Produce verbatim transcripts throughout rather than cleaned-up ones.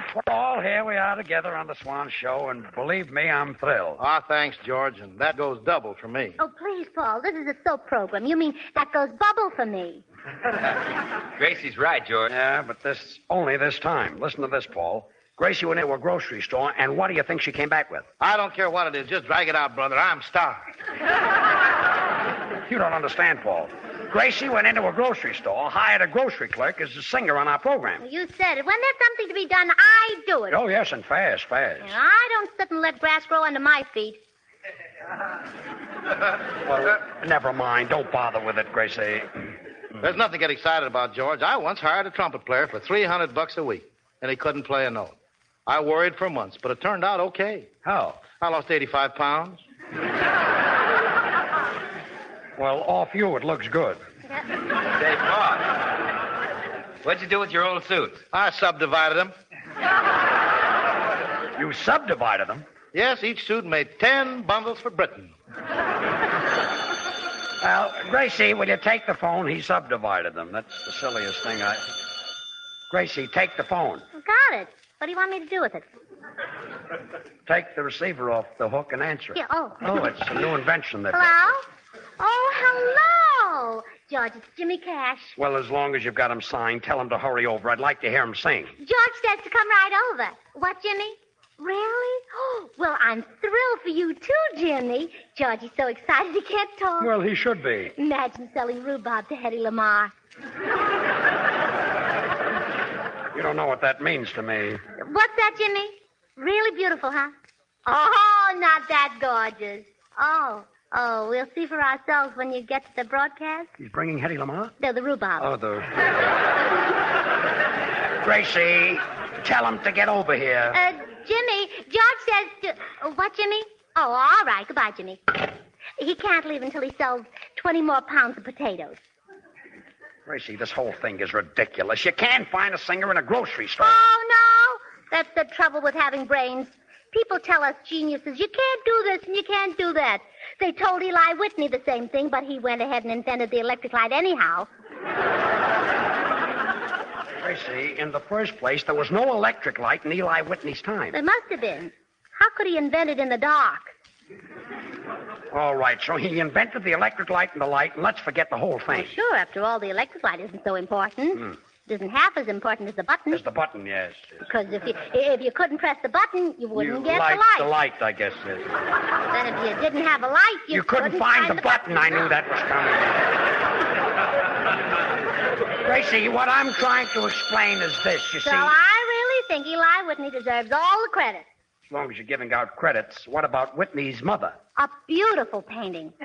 Paul, here we are together on the Swan Show, and believe me, I'm thrilled. Ah, thanks, George, and that goes double for me. Oh, please, Paul, this is a soap program. You mean that goes bubble for me. Gracie's right, George. Yeah, but this only this time. Listen to this, Paul. Gracie went into a grocery store, and what do you think she came back with? I don't care what it is. Just drag it out, brother. I'm starved. You don't understand, Paul. Gracie went into a grocery store, hired a grocery clerk as a singer on our program. Well, you said it. When there's something to be done, I do it. Oh, yes, and fast, fast. And I don't sit and let grass grow under my feet. Well, never mind. Don't bother with it, Gracie. There's nothing to get excited about, George. I once hired a trumpet player for three hundred bucks a week, and he couldn't play a note. I worried for months, but it turned out okay. How? I lost eighty-five pounds. Well, off you, it looks good. Say, Paul, what'd you do with your old suits? I subdivided them. You subdivided them? Yes, each suit made ten bundles for Britain. Well, Gracie, will you take the phone? He subdivided them. That's the silliest thing I... Gracie, take the phone. Got it. What do you want me to do with it? Take the receiver off the hook and answer it. Yeah, oh. Oh, it's a new invention that... Hello? Oh, hello. George, it's Jimmy Cash. Well, as long as you've got him signed, tell him to hurry over. I'd like to hear him sing. George says to come right over. What, Jimmy? Really? Oh, well, I'm thrilled for you, too, Jimmy. George is so excited he can't talk. Well, he should be. Imagine selling rhubarb to Hedy Lamarr. You don't know what that means to me. What's that, Jimmy? Really beautiful, huh? Oh, not that gorgeous. Oh, oh, we'll see for ourselves when you get to the broadcast. He's bringing Hedy Lamarr? No, the rhubarb. Oh, the... Gracie, tell him to get over here. Uh, Jimmy, George says to... Uh, what, Jimmy? Oh, all right. Goodbye, Jimmy. He can't leave until he sells twenty more pounds of potatoes. Gracie, this whole thing is ridiculous. You can't find a singer in a grocery store. Oh, no. That's the trouble with having brains. People tell us geniuses, you can't do this and you can't do that. They told Eli Whitney the same thing, but he went ahead and invented the electric light anyhow. Gracie, in the first place, there was no electric light in Eli Whitney's time. There must have been. How could he invent it in the dark? All right, so he invented the electric light and the light, and let's forget the whole thing. Well, sure, after all, the electric light isn't so important. Hmm. It isn't half as important as the button. There's the button, yes. yes. Because if you if you couldn't press the button, you wouldn't you get light the light. the light, I guess, yes. Then if you didn't have a light, you, You couldn't, couldn't find, find the, button. I knew that was coming. Gracie, what I'm trying to explain is this, you So see. I really think Eli Whitney deserves all the credit. As long as you're giving out credits, what about Whitney's mother? A beautiful painting.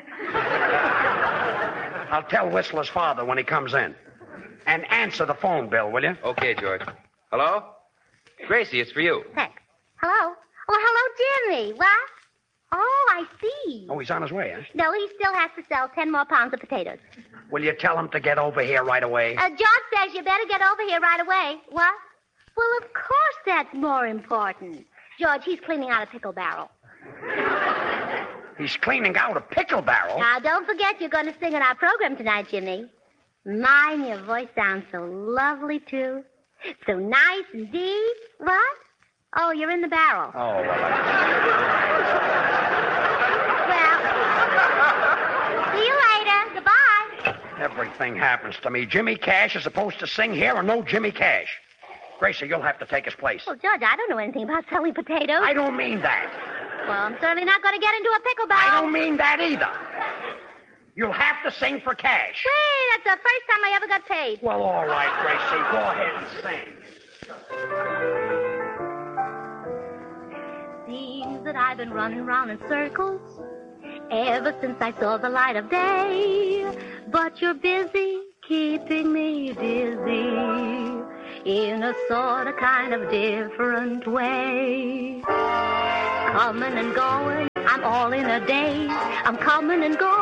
I'll tell Whistler's father when he comes in. And answer the phone, Bill, will you? Okay, George. Hello? Gracie, it's for you. Thanks. Hello? Oh, hello, Jimmy. What? Oh, I see. Oh, he's on his way, huh? No, he still has to sell ten more pounds of potatoes. Will you tell him to get over here right away? Uh, George says you better get over here right away. What? Well, of course that's more important. George, he's cleaning out a pickle barrel. He's cleaning out a pickle barrel? Now, don't forget you're going to sing in our program tonight, Jimmy. Mine, your voice sounds so lovely, too. So nice and deep. What? Oh, you're in the barrel. Oh, well, I... Well, see you later. Goodbye. Everything happens to me. Jimmy Cash is supposed to sing here or no Jimmy Cash. Gracie, you'll have to take his place. Well, George, I don't know anything about selling potatoes. I don't mean that. Well, I'm certainly not going to get into a pickle barrel. I don't mean that either. You'll have to sing for cash. Wait, that's the first time I ever got paid. Well, all right, Gracie. Go ahead and sing. Seems that I've been running round in circles ever since I saw the light of day. But you're busy keeping me dizzy in a sort of kind of different way. Coming and going, I'm all in a daze. I'm coming and going.